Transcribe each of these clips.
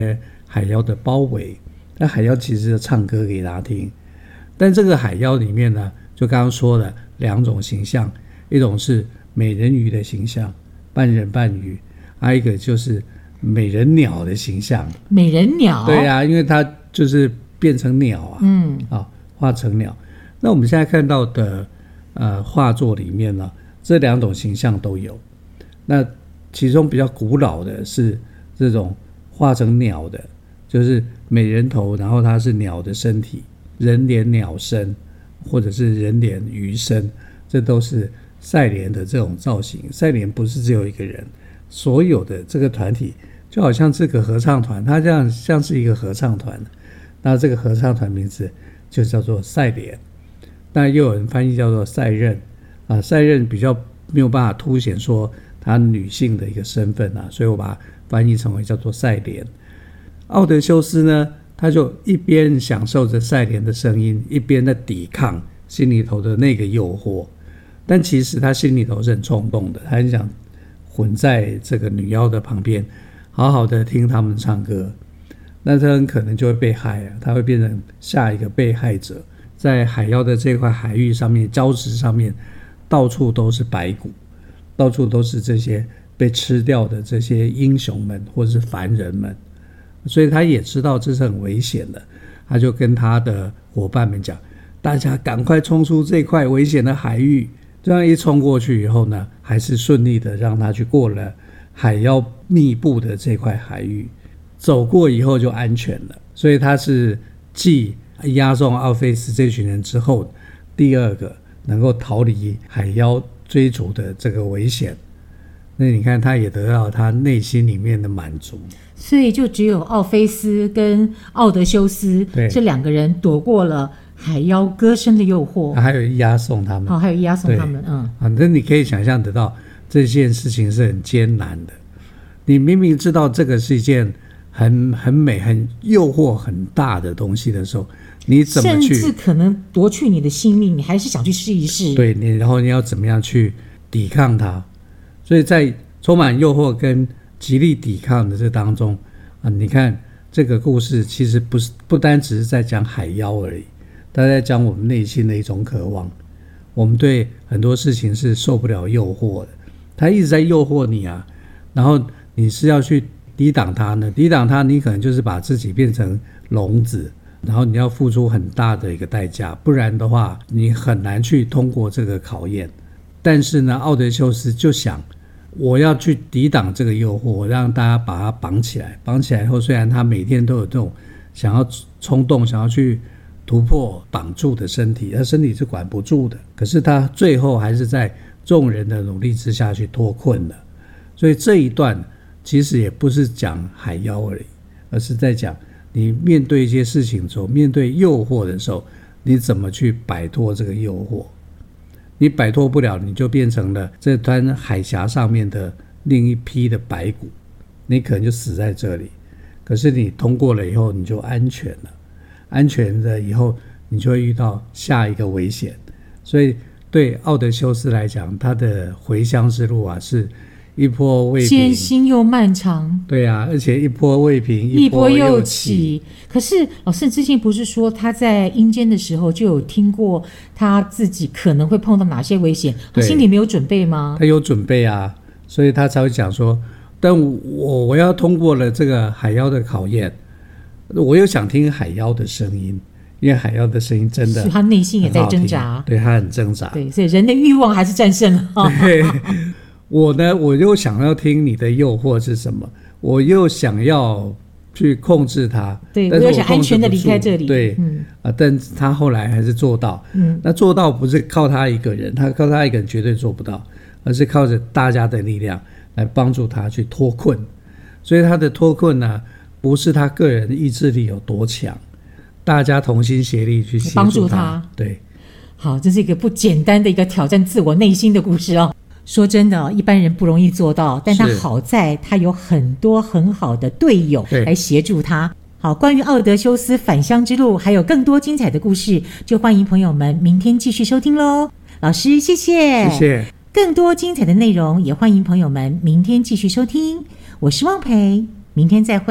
海妖的包围。那海妖其实唱歌给他听，但这个海妖里面呢，就刚刚说的2种形象，一种是美人鱼的形象，半人半鱼，还有一个就是美人鸟的形象。 美人鸟？ 对啊，因为它就是变成鸟啊，画成鸟。那我们现在看到的画作里面呢，这2种形象都有。那其中比较古老的是这种画成鸟的，就是美人头，然后它是鸟的身体，人脸鸟身，或者是人脸鱼身，这都是赛莲的这种造型。赛莲不是只有一个人，所有的这个团体就好像这个合唱团，它这样像是一个合唱团。那这个合唱团名字就叫做赛莲，那又有人翻译叫做赛壬赛壬比较没有办法凸显说她女性的一个身份所以我把它翻译成为叫做赛莲。奥德修斯呢，他就一边享受着赛莲的声音，一边在抵抗心里头的那个诱惑。但其实他心里头是很冲动的，他很想混在这个女妖的旁边，好好的听他们唱歌。那他很可能就会被害他会变成下一个被害者。在海妖的这块海域上面，礁石上面到处都是白骨，到处都是这些被吃掉的这些英雄们或是凡人们，所以他也知道这是很危险的。他就跟他的伙伴们讲，大家赶快冲出这块危险的海域。这样一冲过去以后呢，还是顺利的让他去过了海妖密布的这块海域，走过以后就安全了。所以他是继押送奥菲斯这群人之后第2个能够逃离海妖追逐的这个危险。那你看他也得到他内心里面的满足。 所以就只有奥菲斯跟奥德修斯这2个人躲过了海妖歌声的诱惑， 还有押送他们。 还有押送他们。 那你可以想象得到这件事情是很艰难的。你明明知道这个是一件很美很诱惑很大的东西的时候，你怎么去， 甚至可能夺去你的性命，你还是想去试一试。 对，然后你要怎么样去抵抗它。所以在充满诱惑跟极力抵抗的这当中你看这个故事其实不单只是在讲海妖而已，他在讲我们内心的一种渴望。我们对很多事情是受不了诱惑的，他一直在诱惑你然后你是要去抵挡它呢？抵挡它，你可能就是把自己变成聋子，然后你要付出很大的一个代价，不然的话你很难去通过这个考验。但是呢，奥德修斯就想，我要去抵挡这个诱惑，我让大家把他绑起来。绑起来后，虽然他每天都有这种想要冲动，想要去突破绑住的身体，他身体是管不住的，可是他最后还是在众人的努力之下去脱困了。所以这一段其实也不是讲海妖而已，而是在讲你面对一些事情的时候，面对诱惑的时候，你怎么去摆脱这个诱惑。你摆脱不了，你就变成了这滩海峡上面的另一批的白骨，你可能就死在这里。可是你通过了以后，你就安全了，安全了以后，你就会遇到下一个危险。所以对奥德修斯来讲，他的回乡之路是一波未平， 艰辛又漫长。 对而且一波未平， 一波又起。可是老师之前不是说他在阴间的时候就有听过他自己可能会碰到哪些危险，他心里没有准备吗？ 他有准备所以他才会讲说，但我要通过了这个海妖的考验，我又想听海妖的声音，因为海妖的声音真的， 他内心也在挣扎。 对，他很挣扎。 对，所以人的欲望还是战胜了。 对，我呢，我又想要听你的诱惑是什么，我又想要去控制它， 对， 但是我又想安全的离开这里。 对，但他后来还是做到。那做到不是靠他一个人，他靠他一个人绝对做不到，而是靠着大家的力量来帮助他去脱困。所以他的脱困呢，不是他个人的意志力有多强，大家同心协力去协助帮助他。 对， 好，这是一个不简单的一个挑战自我内心的故事哦。说真的，一般人不容易做到，但他好在他有很多很好的队友来协助他。好，关于奥德修斯返乡之路还有更多精彩的故事，就欢迎朋友们明天继续收听咯。老师谢谢。 谢谢。 更多精彩的内容也欢迎朋友们明天继续收听。我是汪培，明天再会。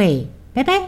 拜拜。